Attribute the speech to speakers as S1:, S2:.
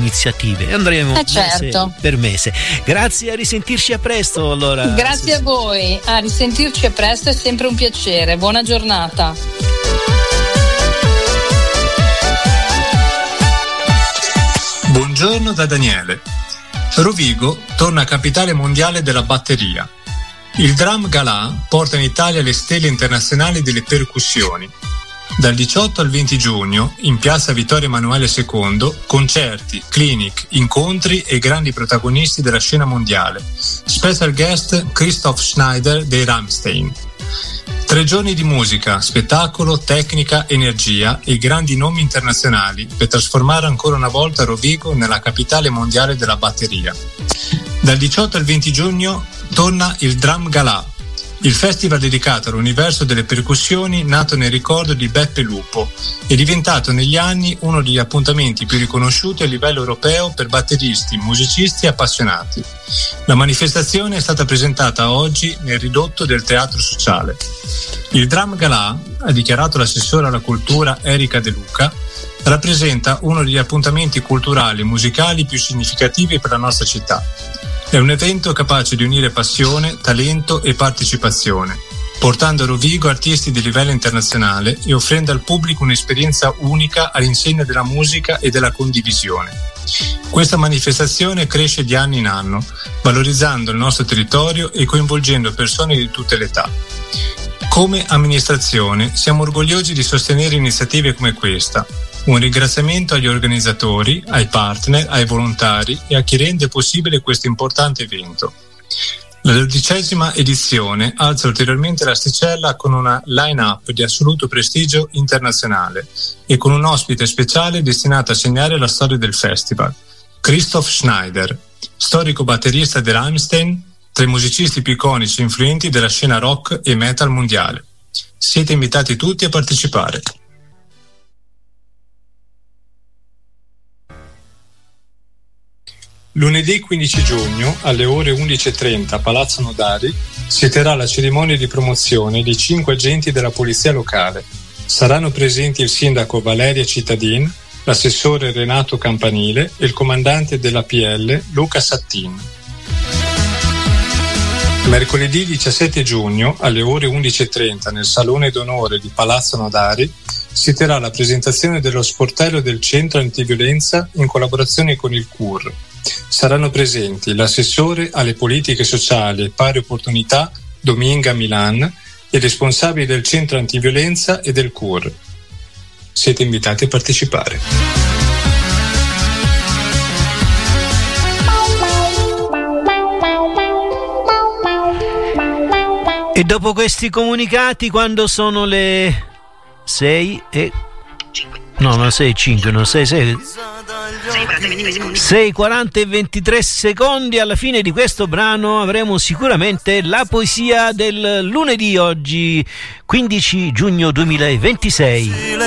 S1: iniziative. Andremo
S2: certo.
S1: mese per mese. Grazie, a risentirci a presto allora.
S2: Grazie a voi, a risentirci a presto, è sempre un piacere. Buona giornata.
S3: Buongiorno da Daniele. Rovigo torna capitale mondiale della batteria. Il Drum Galà porta in Italia le stelle internazionali delle percussioni. Dal 18 al 20 giugno, in piazza Vittorio Emanuele II, concerti, clinic, incontri e grandi protagonisti della scena mondiale. Special guest Christoph Schneider dei Rammstein. 3 giorni di musica, spettacolo, tecnica, energia e grandi nomi internazionali per trasformare ancora una volta Rovigo nella capitale mondiale della batteria. Dal 18 al 20 giugno torna il Drum Galà, il festival dedicato all'universo delle percussioni nato nel ricordo di Beppe Lupo e diventato negli anni uno degli appuntamenti più riconosciuti a livello europeo per batteristi, musicisti e appassionati. La manifestazione è stata presentata oggi nel ridotto del Teatro Sociale. Il Drum Galà, ha dichiarato l'assessore alla cultura Erika De Luca, rappresenta uno degli appuntamenti culturali e musicali più significativi per la nostra città. È un evento capace di unire passione, talento e partecipazione, portando a Rovigo artisti di livello internazionale e offrendo al pubblico un'esperienza unica all'insegna della musica e della condivisione. Questa manifestazione cresce di anno in anno, valorizzando il nostro territorio e coinvolgendo persone di tutte le età. Come amministrazione siamo orgogliosi di sostenere iniziative come questa. Un ringraziamento agli organizzatori, ai partner, ai volontari e a chi rende possibile questo importante evento. La 12ª edizione alza ulteriormente l'asticella con una line-up di assoluto prestigio internazionale e con un ospite speciale destinato a segnare la storia del festival, Christoph Schneider, storico batterista dei Rammstein, tra i musicisti più iconici e influenti della scena rock e metal mondiale. Siete invitati tutti a partecipare. Lunedì 15 giugno alle ore 11:30 a Palazzo Nodari si terrà la cerimonia di promozione di 5 agenti della polizia locale. Saranno presenti il sindaco Valeria Cittadin, l'assessore Renato Campanile e il comandante della PL Luca Sattin. Mercoledì 17 giugno alle ore 11:30 nel Salone d'Onore di Palazzo Nodari si terrà la presentazione dello sportello del Centro Antiviolenza in collaborazione con il CUR. Saranno presenti l'assessore alle politiche sociali e pari opportunità Dominga Milan e responsabili del Centro Antiviolenza e del CUR. Siete invitati a partecipare.
S1: E dopo questi comunicati, quando sono le 6 e... No, non 6:05, non 6:40 e 23 secondi. Alla fine di questo brano avremo sicuramente la poesia del lunedì, oggi 15 giugno 2026.